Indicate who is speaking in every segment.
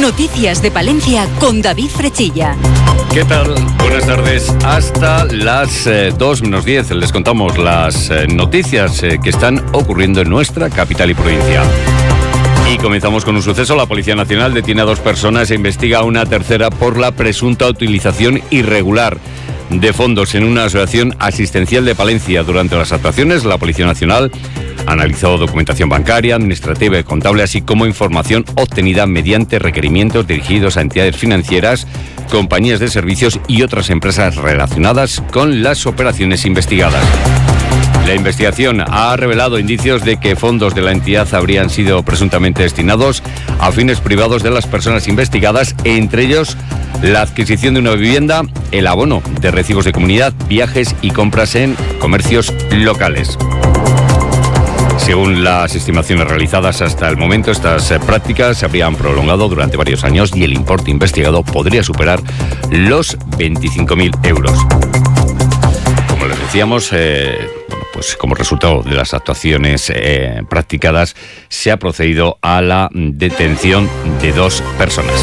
Speaker 1: Noticias de Palencia con David Frechilla.
Speaker 2: ¿Qué tal? Buenas tardes. Hasta las 2:10 les contamos las noticias que están ocurriendo en nuestra capital y provincia. Y comenzamos con un suceso. La Policía Nacional detiene a 2 personas e investiga a una tercera por la presunta utilización irregular de fondos en una asociación asistencial de Palencia. Durante las actuaciones, la Policía Nacional analizó documentación bancaria, administrativa y contable, así como información obtenida mediante requerimientos dirigidos a entidades financieras, compañías de servicios y otras empresas relacionadas con las operaciones investigadas. La investigación ha revelado indicios de que fondos de la entidad habrían sido presuntamente destinados a fines privados de las personas investigadas, entre ellos la adquisición de una vivienda, el abono de recibos de comunidad, viajes y compras en comercios locales. Según las estimaciones realizadas hasta el momento, estas prácticas se habrían prolongado durante varios años y el importe investigado podría superar los 25.000 euros. Como les decíamos, pues como resultado de las actuaciones practicadas, se ha procedido a la detención de 2 personas.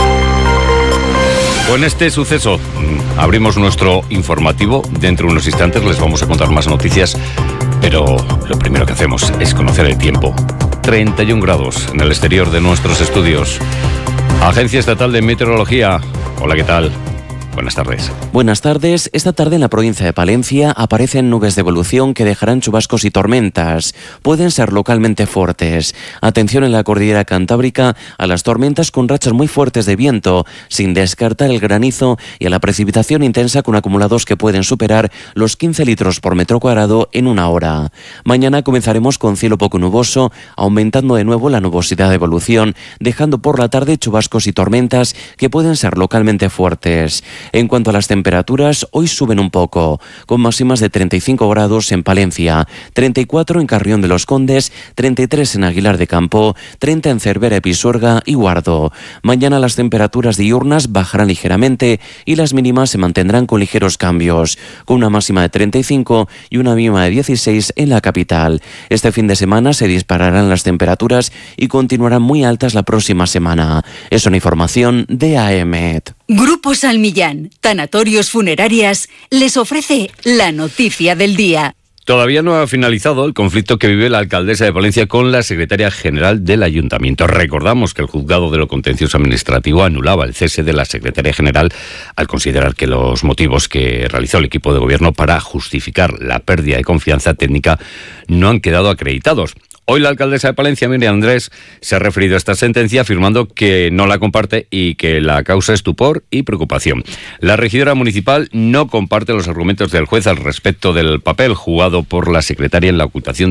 Speaker 2: Con este suceso abrimos nuestro informativo. Dentro de unos instantes les vamos a contar más noticias, pero lo primero que hacemos es conocer el tiempo. 31 grados en el exterior de nuestros estudios. Agencia Estatal de Meteorología. Hola, ¿qué tal? Buenas tardes.
Speaker 3: Buenas tardes. Esta tarde en la provincia de Palencia aparecen nubes de evolución que dejarán chubascos y tormentas. Pueden ser localmente fuertes. Atención en la cordillera cantábrica a las tormentas con rachas muy fuertes de viento, sin descartar el granizo, y a la precipitación intensa con acumulados que pueden superar los 15 litros por metro cuadrado en una hora. Mañana comenzaremos con cielo poco nuboso, aumentando de nuevo la nubosidad de evolución, dejando por la tarde chubascos y tormentas que pueden ser localmente fuertes. En cuanto a las temperaturas, hoy suben un poco, con máximas de 35 grados en Palencia, 34 en Carrión de los Condes, 33 en Aguilar de Campo, 30 en Cervera, Pisuerga y Guardo. Mañana las temperaturas diurnas bajarán ligeramente y las mínimas se mantendrán con ligeros cambios, con una máxima de 35 y una mínima de 16 en la capital. Este fin de semana se dispararán las temperaturas y continuarán muy altas la próxima semana. Es una información de AEMET.
Speaker 1: Grupo Salmillán, Tanatorios Funerarias, les ofrece la noticia del día.
Speaker 2: Todavía no ha finalizado el conflicto que vive la alcaldesa de Palencia con la secretaria general del ayuntamiento. Recordamos que el juzgado de lo contencioso administrativo anulaba el cese de la secretaria general al considerar que los motivos que realizó el equipo de gobierno para justificar la pérdida de confianza técnica no han quedado acreditados. Hoy la alcaldesa de Palencia, Miriam Andrés, se ha referido a esta sentencia afirmando que no la comparte y que la causa estupor y preocupación. La regidora municipal no comparte los argumentos del juez al respecto del papel jugado por la secretaria en la ocultación